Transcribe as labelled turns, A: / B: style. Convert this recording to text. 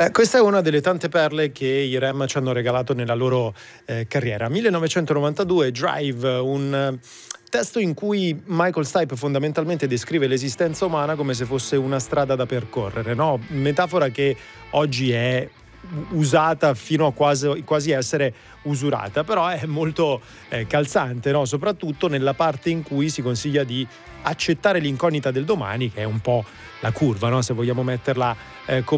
A: Questa è una delle tante perle che i Rem ci hanno regalato nella loro carriera. 1992, Drive, un testo in cui Michael Stipe fondamentalmente descrive l'esistenza umana come se fosse una strada da percorrere, no? Metafora che oggi è usata fino a quasi essere usurata, però è molto calzante, no? Soprattutto nella parte in cui si consiglia di accettare l'incognita del domani, che è un po' la curva, no? Se vogliamo metterla come